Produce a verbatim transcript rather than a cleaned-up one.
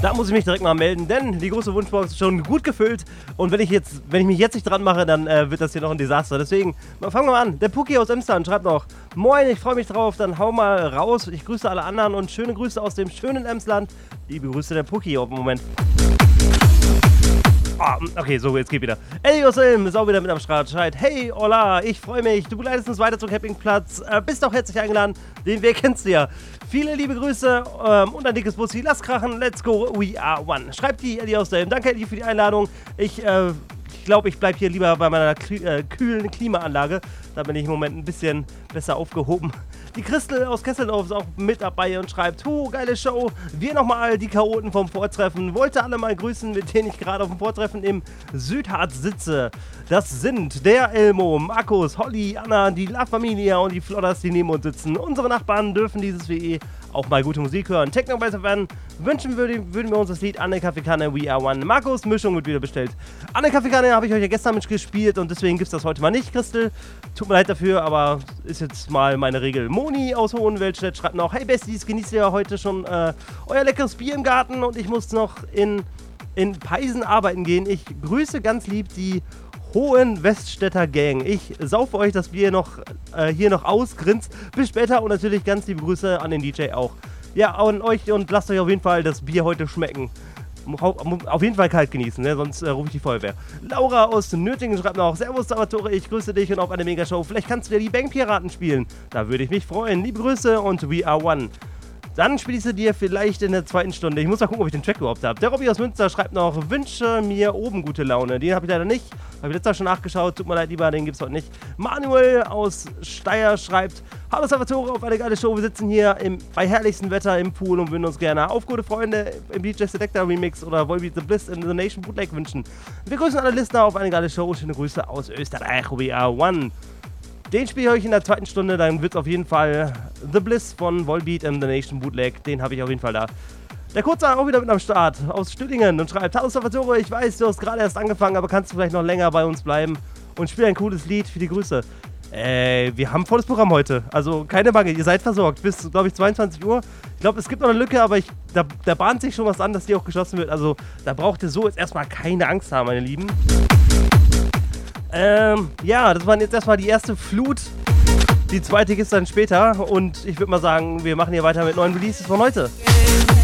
Da muss ich mich direkt mal melden, denn die große Wunschbox ist schon gut gefüllt. Und wenn ich jetzt, wenn ich mich jetzt nicht dran mache, dann äh, wird das hier noch ein Desaster. Deswegen, fangen wir mal an. Der Puki aus Emstern schreibt noch: Moin, ich freue mich drauf, dann hau mal raus. Ich grüße alle anderen und schöne Grüße aus dem schönen Emsland. Liebe Grüße, der Puki auf den Moment. Ah, okay, so, jetzt geht wieder. Elios Ilm ist auch wieder mit am Start. Schreit: Hey, hola, ich freue mich. Du begleitest uns weiter zum Campingplatz. Äh, bist auch herzlich eingeladen. Den Weg kennst du ja. Viele liebe Grüße ähm, und ein dickes Bussi. Lass krachen. Let's go. We are one. Schreibt die Elios Ilm. Danke, Eli, für die Einladung. Ich, äh, ich glaube, ich bleibe hier lieber bei meiner kü- äh, kühlen Klimaanlage. Da bin ich im Moment ein bisschen besser aufgehoben. Die Christel aus Kesseldorf ist auch mit dabei und schreibt: Hu, geile Show. Wir nochmal die Chaoten vom Vortreffen. Wollte alle mal grüßen, mit denen ich gerade auf dem Vortreffen im Südharz sitze. Das sind der Elmo, Markus, Holly, Anna, die La Familia und die Flodders, die neben uns sitzen. Unsere Nachbarn dürfen dieses W E auch mal gute Musik hören. Techno besser werden. Wünschen würden, würden wir uns das Lied Anne Kaffeekanne We Are One. Markus, Mischung wird wieder bestellt. Anne Kaffeekanne habe ich euch ja gestern mitgespielt und deswegen gibt es das heute mal nicht, Christel. Tut mir leid dafür, aber ist jetzt mal meine Regel. Moni aus Hohenweltstedt schreibt noch: Hey Besties, genießt ihr heute schon äh, euer leckeres Bier im Garten und ich muss noch in, in Peisen arbeiten gehen. Ich grüße ganz lieb die Hohenweststädter Gang. Ich saufe euch das Bier noch äh, hier noch aus, grinst. Bis später und natürlich ganz liebe Grüße an den D J auch. Ja, an euch und lasst euch auf jeden Fall das Bier heute schmecken. Auf jeden Fall kalt genießen, ne? Sonst äh, rufe ich die Feuerwehr. Laura aus Nürtingen schreibt noch: Servus Salvatore, ich grüße dich und auf eine Megashow. Vielleicht kannst du ja die Bankpiraten spielen. Da würde ich mich freuen. Liebe Grüße und we are one. Dann spielst du dir vielleicht in der zweiten Stunde. Ich muss mal gucken, ob ich den Track überhaupt habe. Der Robby aus Münster schreibt noch: Wünsche mir oben gute Laune. Den habe ich leider nicht. Habe ich letztes Mal schon nachgeschaut. Tut mir leid, lieber, den gibt's heute nicht. Manuel aus Steyr schreibt: Hallo Salvatore, auf eine geile Show. Wir sitzen hier im, bei herrlichstem Wetter im Pool und würden uns gerne auf gute Freunde im D J Selector Remix oder Volbeat The Bliss in The Nation Bootleg wünschen. Wir grüßen alle Listener auf eine geile Show. Schöne Grüße aus Österreich. We are one. Den spiele ich euch in der zweiten Stunde, dann wird es auf jeden Fall The Bliss von Volbeat and The Nation Bootleg. Den habe ich auf jeden Fall da. Der Kurzer auch wieder mit am Start aus Stühlingen und schreibt: Hallo Salvatore, ich weiß, du hast gerade erst angefangen, aber kannst du vielleicht noch länger bei uns bleiben und spiel ein cooles Lied für die Grüße. Äh, wir haben ein volles Programm heute, also keine Bange, ihr seid versorgt bis, glaube ich, zweiundzwanzig Uhr. Ich glaube, es gibt noch eine Lücke, aber ich, da, da bahnt sich schon was an, dass die auch geschlossen wird. Also da braucht ihr so jetzt erstmal keine Angst haben, meine Lieben. Ähm, ja, das war jetzt erstmal die erste Flut. Die zweite gibt es dann später und ich würde mal sagen, wir machen hier weiter mit neuen Releases von heute.